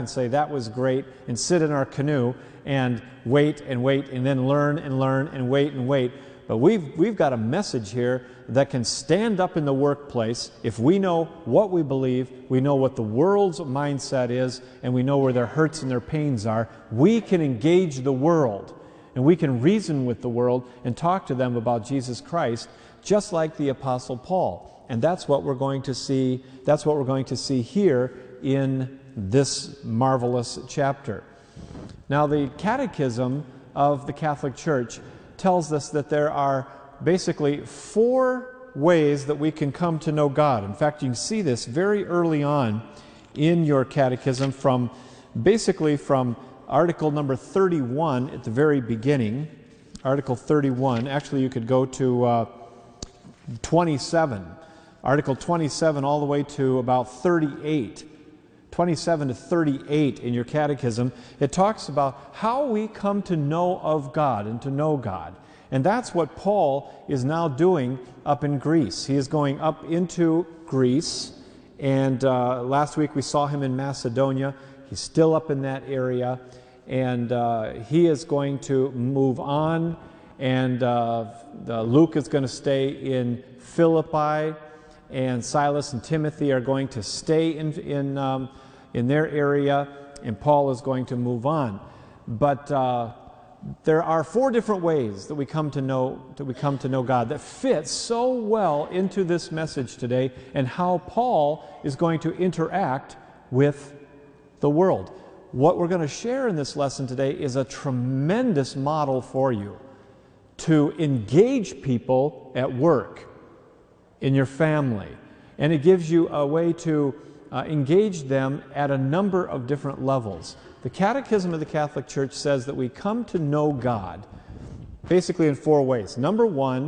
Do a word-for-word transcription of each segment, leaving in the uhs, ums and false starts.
and say, that was great, and sit in our canoe and wait and wait and then learn and learn and wait and wait. But we've, we've got a message here that can stand up in the workplace if we know what we believe, we know what the world's mindset is, and we know where their hurts and their pains are. We can engage the world, and we can reason with the world and talk to them about Jesus Christ, just like the Apostle Paul. And that's what we're going to see, that's what we're going to see here in this marvelous chapter. Now, the Catechism of the Catholic Church tells us that there are basically four ways that we can come to know God. In fact, you can see this very early on in your catechism, from basically from article number thirty-one at the very beginning. Article thirty-one, actually you could go to uh, twenty-seven. Article twenty-seven all the way to about thirty-eight. twenty-seven to thirty-eight in your catechism, it talks about how we come to know of God and to know God. And that's what Paul is now doing up in Greece. He is going up into Greece, and uh, last week we saw him in Macedonia. He's still up in that area, and uh, he is going to move on, and uh, the, Luke is going to stay in Philippi, and Silas and Timothy are going to stay in, in, um, in their area, and Paul is going to move on. But uh, there are four different ways that we come to know that we come to know God that fit so well into this message today, and how Paul is going to interact with the world. What we're going to share in this lesson today is a tremendous model for you to engage people at work, in your family, and it gives you a way to uh, engage them at a number of different levels. The Catechism of the Catholic Church says that we come to know God basically in four ways. Number one,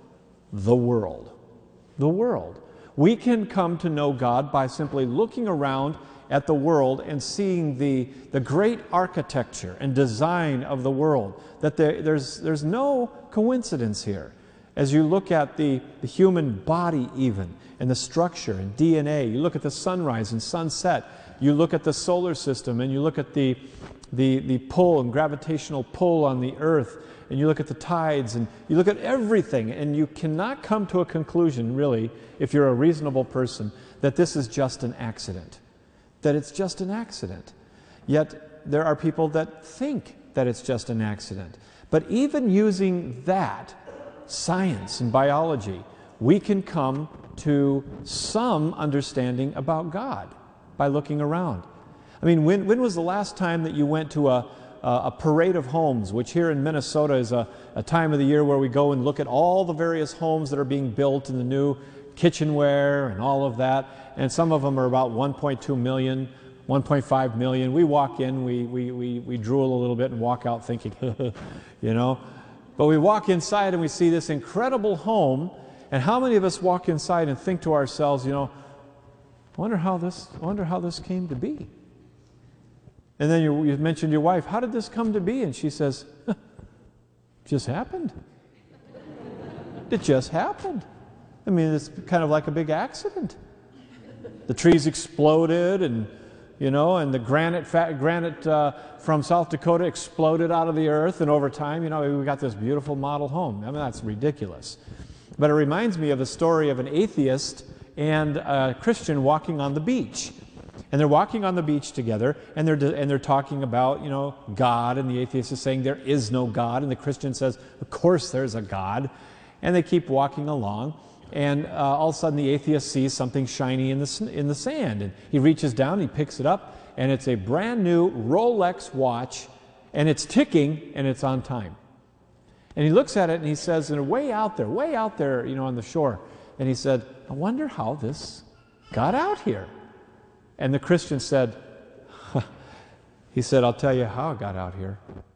the world. The world. We can come to know God by simply looking around at the world and seeing the, the great architecture and design of the world, that there, there's, there's no coincidence here. As you look at the, the human body even, and the structure and D N A, you look at the sunrise and sunset, you look at the solar system, and you look at the, the, the pull and gravitational pull on the earth, and you look at the tides, and you look at everything, and you cannot come to a conclusion, really, if you're a reasonable person, that this is just an accident, that it's just an accident. Yet there are people that think that it's just an accident. But even using that, science and biology, we can come to some understanding about God by looking around. I mean, when, when was the last time that you went to a, a parade of homes, which here in Minnesota is a, a time of the year where we go and look at all the various homes that are being built and the new kitchenware and all of that, and some of them are about one point two million, one point five million. We walk in, we, we, we, we drool a little bit and walk out thinking, you know. But we walk inside and we see this incredible home, and how many of us walk inside and think to ourselves, you know, I wonder how this, I wonder how this came to be. And then you, you mentioned your wife, how did this come to be? And she says, huh, just happened. It just happened. I mean, it's kind of like a big accident. The trees exploded, and you know, and the granite, fat, granite uh, from South Dakota exploded out of the earth, and over time, you know, we got this beautiful model home. I mean, that's ridiculous. But it reminds me of the story of an atheist and a Christian walking on the beach. And they're walking on the beach together, and they're, and they're talking about, you know, God, and the atheist is saying there is no God, and the Christian says, of course there's a God. And they keep walking along, and uh, all of a sudden the atheist sees something shiny in the, in the sand, and he reaches down, he picks it up, and it's a brand new Rolex watch, and it's ticking, and it's on time. And he looks at it, and he says, and way out there, way out there, you know, on the shore, and he said, I wonder how this got out here. And the Christian said, huh. He said, I'll tell you how it got out here.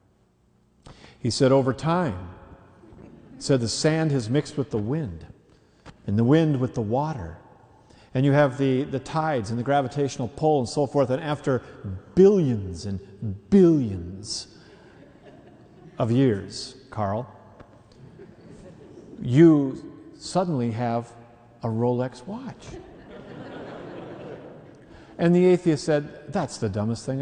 He said, over time, he said, the sand has mixed with the wind, and the wind with the water. And you have the, the tides and the gravitational pull and so forth. And after billions and billions of years, Carl, you suddenly have a Rolex watch. And the atheist said, that's the dumbest thing